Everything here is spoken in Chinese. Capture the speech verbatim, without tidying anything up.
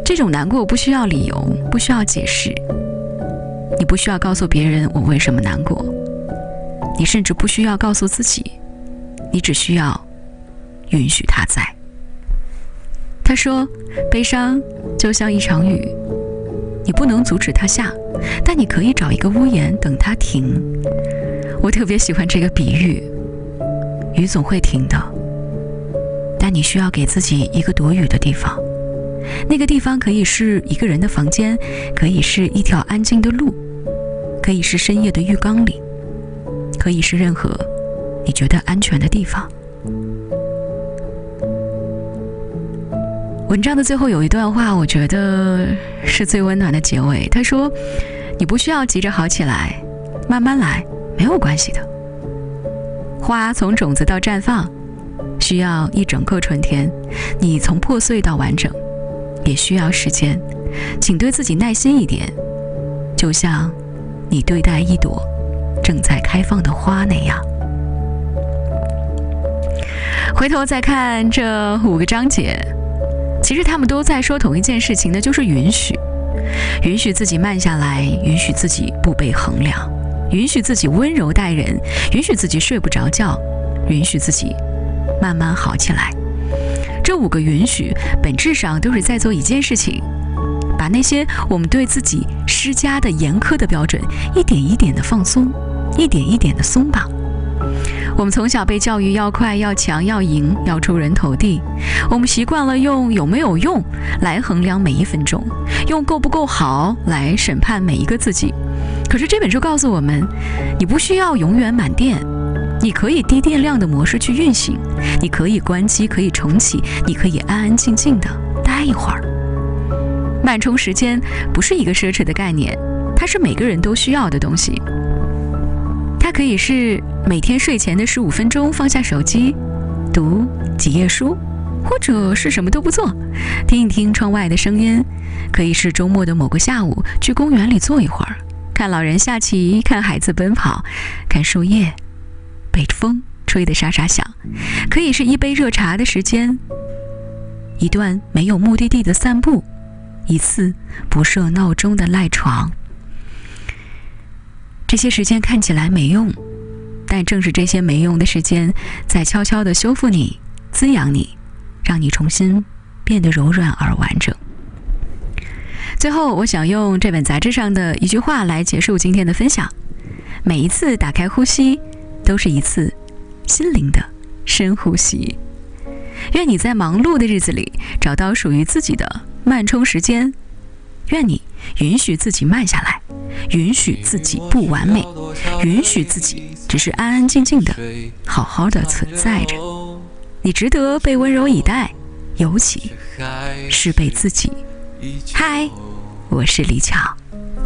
这种难过不需要理由，不需要解释，你不需要告诉别人我为什么难过，你甚至不需要告诉自己，你只需要允许它在。他说，悲伤就像一场雨，你不能阻止它下，但你可以找一个屋檐等它停。我特别喜欢这个比喻，雨总会停的，但你需要给自己一个躲雨的地方。那个地方可以是一个人的房间，可以是一条安静的路，可以是深夜的浴缸里，可以是任何你觉得安全的地方。文章的最后有一段话，我觉得是最温暖的结尾。他说，你不需要急着好起来，慢慢来，没有关系的。花从种子到绽放需要一整个春天，你从破碎到完整也需要时间，请对自己耐心一点，就像你对待一朵正在开放的花那样。回头再看这五个章节，其实他们都在说同一件事情，那就是允许。允许自己慢下来，允许自己不被衡量，允许自己温柔待人，允许自己睡不着觉，允许自己慢慢好起来。这五个允许本质上都是在做一件事情，把那些我们对自己施加的严苛的标准一点一点的放松，一点一点的松绑。我们从小被教育要快要强要赢要出人头地，我们习惯了用有没有用来衡量每一分钟，用够不够好来审判每一个自己。可是这本书告诉我们，你不需要永远满电，你可以低电量的模式去运行，你可以关机，可以重启，你可以安安静静的待一会儿。慢充时间不是一个奢侈的概念，它是每个人都需要的东西。它可以是每天睡前的十五分钟放下手机，读几页书，或者是什么都不做，听一听窗外的声音。可以是周末的某个下午去公园里坐一会儿，看老人下棋，看孩子奔跑，看树叶被风吹得沙沙响。可以是一杯热茶的时间，一段没有目的地的散步，一次不设闹钟的赖床。这些时间看起来没用，但正是这些没用的时间在悄悄地修复你，滋养你，让你重新变得柔软而完整。最后，我想用这本杂志上的一句话来结束今天的分享：每一次打开呼吸都是一次心灵的深呼吸。愿你在忙碌的日子里找到属于自己的慢充时间，愿你允许自己慢下来，允许自己不完美，允许自己只是安安静静的好好的存在着。你值得被温柔以待，尤其是被自己。嗨，我是李巧。